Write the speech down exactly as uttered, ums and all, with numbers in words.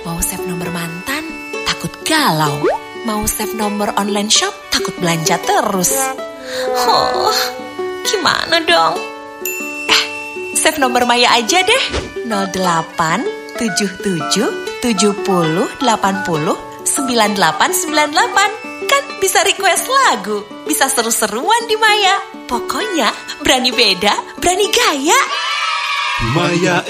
Mau save nomor mantan, takut galau. Mau save nomor online shop, takut belanja terus. Oh, gimana dong? Eh, save nomor Maya aja deh. nol delapan tujuh tujuh tujuh nol delapan nol sembilan delapan sembilan delapan. Kan bisa request lagu, bisa seru-seruan di Maya. Pokoknya berani beda, berani gaya. Maya